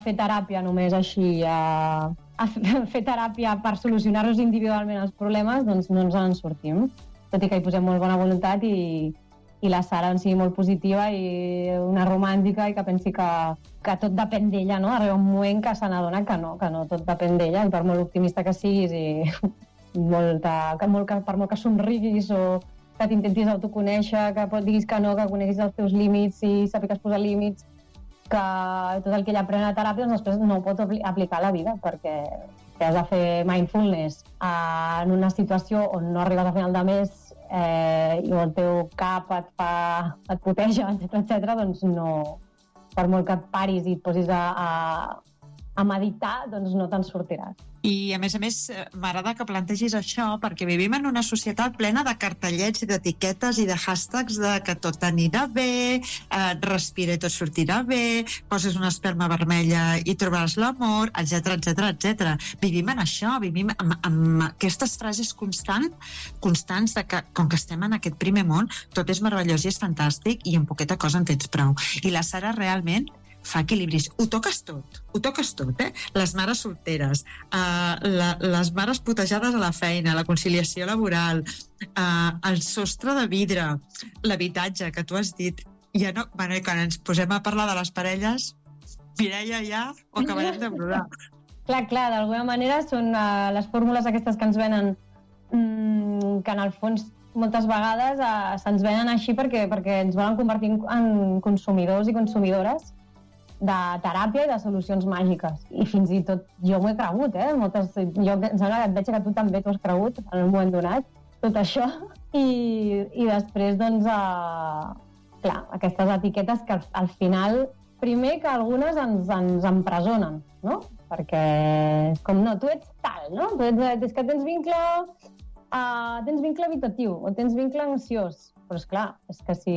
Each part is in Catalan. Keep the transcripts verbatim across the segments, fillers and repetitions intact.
fer teràpia només així, a, a fer teràpia per solucionar-nos individualment els problemes, doncs no ens en sortim. Tot i que hi posem molt bona voluntat i, i la Sara doncs, sigui molt positiva i una romàntica i que pensi que, que tot depèn d'ella, no? Arriba un moment que se n'adona que no, que no tot depèn d'ella, i per molt optimista que siguis i molta, que molt, que, per molt que somriguis o que t'intentis autoconèixer, que diguis que no, que coneguis els teus límits i sàpigues posar límits, que tot el que ella aprèn a teràpia doncs després no ho pot aplicar a la vida, perquè si has de fer mindfulness en una situació on no arribes a final de mes eh, i el teu cap et fa, et puteja, etcètera, etcètera, doncs no, per molt que et paris i et posis a, a, a meditar, doncs no te'n sortiràs. I, a més a més, m'agrada que plantegis això perquè vivim en una societat plena de cartellets i d'etiquetes i de hashtags de que tot anirà bé, eh, respira i tot sortirà bé, poses una esperma vermella i trobaràs l'amor, etcètera, etcètera, etcètera. Vivim en això, vivim amb, amb aquestes frases constant, constants de que, com que estem en aquest primer món, tot és meravellós i és fantàstic i en poqueta cosa en tens prou. I la Sara realment fa equilibris. Ho toques tot, ho toques tot, eh? Les mares solteres, uh, la, les mares putejades a la feina, la conciliació laboral, uh, el sostre de vidre, l'habitatge, que tu has dit. Ja no, bueno, quan ens posem a parlar de les parelles, Mireia, ja ho acabarem de plorar. Clar, clar, d'alguna manera són uh, les fórmules aquestes que ens venen, mm, que en el fons moltes vegades uh, se'ns venen així perquè, perquè ens volen convertir en consumidors i consumidores de teràpia i de solucions màgiques. I fins i tot jo m'ho he cregut, eh? Moltes, jo em sembla que et veig que tu també t'ho has cregut en un moment donat, tot això. I, i després, doncs, eh, clar, aquestes etiquetes que al, al final, primer que algunes ens, ens empresonen, no? Perquè és com, no, tu ets tal, no? Tu ets, és que tens vincle, uh, tens vincle habitatiu o tens vincle ansiós. Però esclar, és que si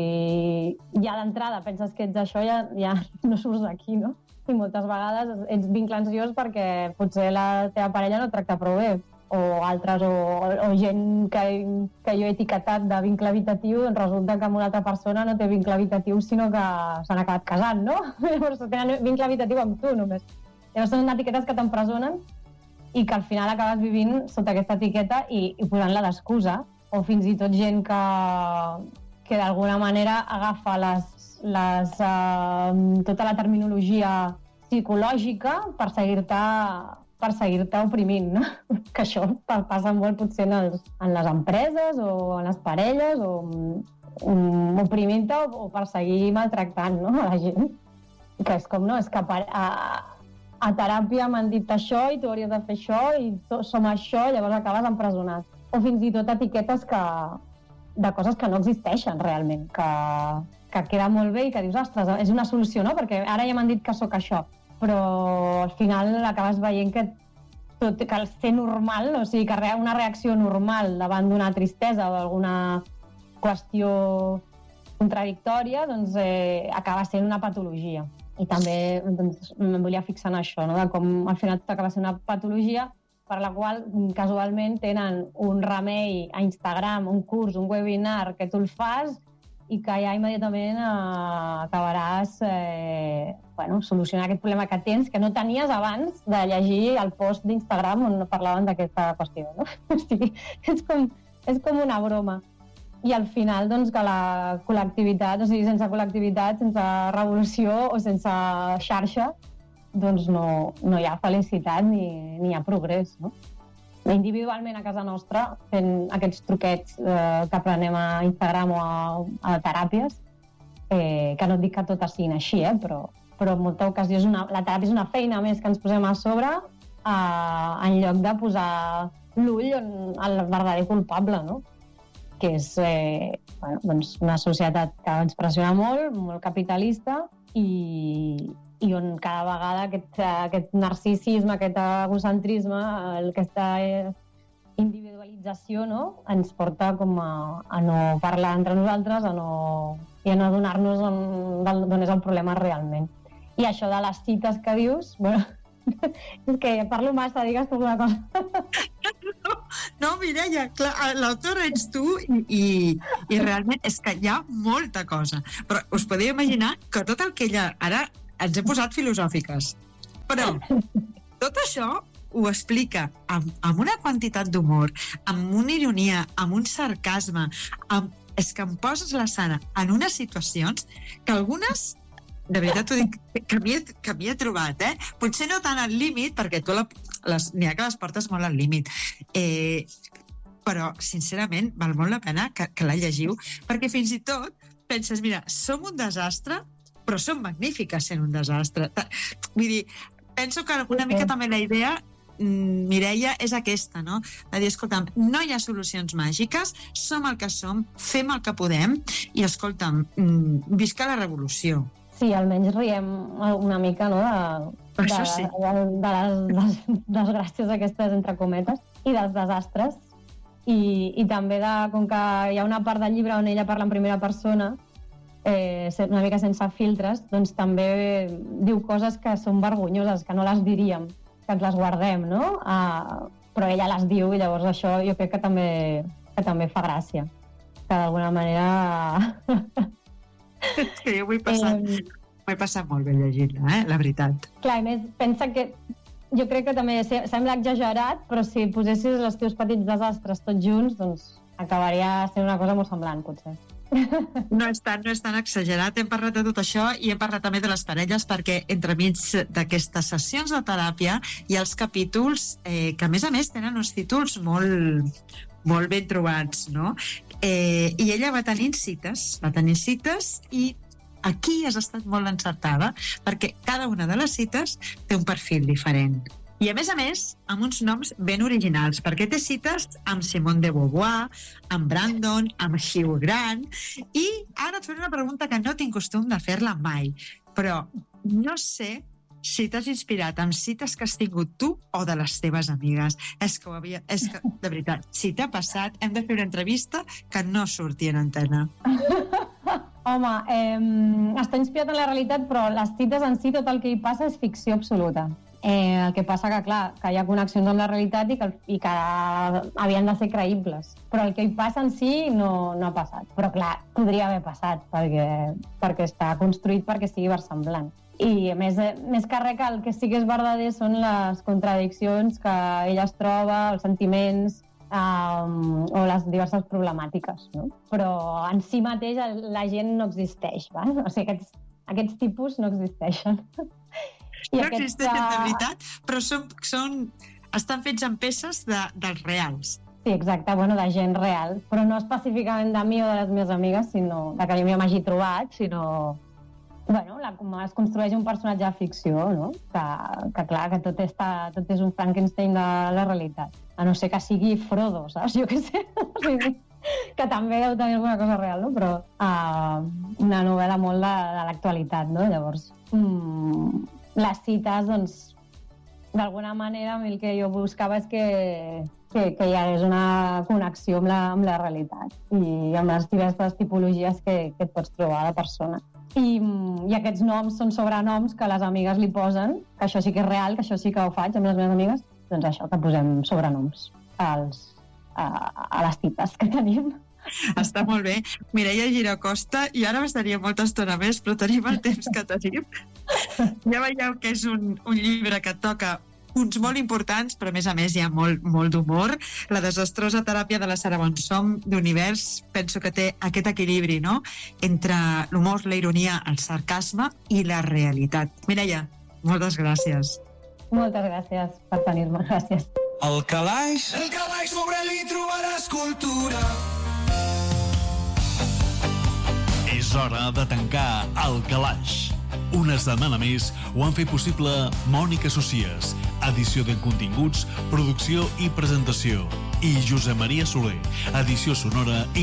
ja d'entrada penses que ets això, ja, ja no surts d'aquí, no? I moltes vegades ets vincle ansiós perquè potser la teva parella no et tracta prou bé, o altres, o, o gent que, que jo he etiquetat de vincle habitatiu, doncs resulta que amb una altra persona no té vincle habitatiu, sinó que s'han acabat casant, no? Llavors tenen vincle habitatiu amb tu, només. Llavors són etiquetes que t'empresonen i que al final acabes vivint sota aquesta etiqueta i, i posant-la d'excusa, o fins i tot gent que, que d'alguna manera agafa les, les, uh, tota la terminologia psicològica per seguir-te per seguir-te oprimint, no? Que això passa molt potser en, els, en les empreses o en les parelles, o um, oprimint-te o, o per seguir maltractant, no? A la gent. Que és com, no, és que a, a teràpia m'han dit això i tu hauries de fer això i to, som això, llavors acabes empresonat. O fins i tot etiquetes que, de coses que no existeixen realment, que, que queda molt bé i que dius, ostres, és una solució, no? Perquè ara ja m'han dit que sóc això, però al final acabes veient que, tot, que el ser normal, o sigui, que una reacció normal davant d'una tristesa o d'alguna qüestió contradictòria, doncs eh, acaba sent una patologia. I també doncs, em volia fixar en això, no? De com al final tot acaba sent una patologia per la qual casualment tenen un remei a Instagram, un curs, un webinar, que tu el fas i que ja immediatament eh, acabaràs eh, bueno, solucionant aquest problema que tens, que no tenies abans de llegir el post d'Instagram on parlaven d'aquesta qüestió, no? O sigui, és com, és com una broma. I al final, doncs, que la col·lectivitat, o sigui, sense col·lectivitat, sense revolució o sense xarxa, doncs no, no hi ha felicitat ni, ni hi ha progrés, no? Individualment a casa nostra, fent aquests truquets eh, que aprenem a Instagram o a, a teràpies, eh, que no et dic que totes siguin així, eh, però, però en molta ocasió és una, la teràpia és una feina més que ens posem a sobre eh, en lloc de posar l'ull en el verdader culpable, no? Que és eh, bueno, doncs una societat que ens pressiona molt, molt capitalista, i, i on cada vegada aquest, aquest narcisisme, aquest egocentrisme, aquesta individualització, no? Ens porta com a, a no parlar entre nosaltres, a no, i a no adonar-nos d'on és el problema realment. I això de les cites que dius, bueno, és que parlo massa, digues tu alguna cosa. No, no, Mireia, l'autora ets tu i, i, i realment és que hi ha molta cosa. Però us podeu imaginar que tot el que ella... Ara ens he posat filosòfiques. Però tot això ho explica amb, amb una quantitat d'humor, amb una ironia, amb un sarcasme, amb... és que em poses la Sara en unes situacions que algunes, de veritat t'ho dic, que m'hi he, que m'hi he trobat, eh? Potser no tant al límit, perquè tu la, les, n'hi ha que les portes molt al límit, eh, però, sincerament, val molt la pena que, que la llegiu, perquè fins i tot penses, mira, som un desastre, però som magnífiques sent un desastre. Vull dir, penso que una mica també la idea, Mireia, és aquesta, no? De dir, escolta'm, no hi ha solucions màgiques, som el que som, fem el que podem, i, escolta'm, visca la revolució. Sí, almenys riem una mica, no?, de, de, sí. de, de les desgràcies aquestes, entre cometes, i dels desastres. I, i també, de, com que hi ha una part del llibre on ella parla en primera persona, eh, una mica sense filtres, doncs també diu coses que són vergonyoses, que no les diríem, que ens les guardem, no? Uh, però ella les diu i llavors això jo crec que també, que també fa gràcia. Que d'alguna manera... Sí, ho he passat, eh, ho he passat molt bé llegint-la, eh? La veritat. Clar, a més, pensa que jo crec que també sembla exagerat, però si posessis els teus petits desastres tots junts, doncs acabaria sent una cosa molt semblant, potser. No és tan, no és tan exagerat. Hem parlat de tot això i hem parlat també de les parelles, perquè entremig d'aquestes sessions de teràpia hi ha els capítols eh, que a més a més tenen uns títols molt, molt ben trobats, no? Eh, I ella va tenint cites, va tenint cites i aquí has estat molt encertada, perquè cada una de les cites té un perfil diferent. I, a més a més, amb uns noms ben originals, perquè té cites amb Simone de Beauvoir, amb Brandon, amb Hugh Grant, i ara et faré una pregunta que no tinc costum de fer-la mai, però no sé si t'has inspirat amb cites que has tingut tu o de les teves amigues. És que, ho havia, és que de veritat, si t'ha passat, hem de fer una entrevista que no surti en antena. Home, eh, està inspirat en la realitat, però les cites en si, tot el que hi passa és ficció absoluta. Eh, el que passa que, clar, que hi ha connexions amb la realitat i que, i que havien de ser creïbles. Però el que hi passa en si no, no ha passat. Però, clar, podria haver passat, perquè, perquè està construït perquè sigui versemblant. I, a més, més que res, que el que sí que és verdader són les contradiccions que ella es troba, els sentiments, um, o les diverses problemàtiques, no? Però en si mateix la gent no existeix, va? O sigui, aquests, aquests tipus no existeixen. I no existeixen de veritat, però són, són, estan fets amb peces de, dels reals. Sí, exacte, bueno, de gent real, però no específicament de mi o de les meves amigues, sinó de que jo m'hagi trobat, sinó... Bueno, la, com es construeix un personatge de ficció, no? Que, que clar, que tot, està, tot és un Frankenstein de la realitat. A no ser que sigui Frodo, saps? Jo què sé. Que també deu tenir alguna cosa real, no? Però uh, una novel·la molt de, de l'actualitat, no? Llavors... Mm, les cites, doncs, d'alguna manera, el que jo buscava és que, que, que hi hagués una connexió amb la, amb la realitat i amb les diverses tipologies que, que et pots trobar de persona. I, I aquests noms són sobrenoms que les amigues li posen, que això sí que és real, que això sí que ho faig amb les meves amigues, doncs això, que posem sobrenoms als, a, a les cites que tenim. Està molt bé. Mireia Giracosta, i ara m'estaria molta estona més, però tenim el temps que tenim. Ja veieu que és un, un llibre que toca punts molt importants, però a més a més hi ha molt, molt d'humor. La desastrosa teràpia de la Sara Bonsom d'Univers penso que té aquest equilibri, no?, entre l'humor, la ironia, el sarcasme i la realitat. Mireia, moltes gràcies. Moltes gràcies per tenir-me, gràcies. El calaix, el calaix sobre ell trobaràs cultura. És hora de tancar el calaix. Una setmana més ho han fet possible Mònica Socies, edició de continguts, producció i presentació, i Josep Maria Soler, edició sonora i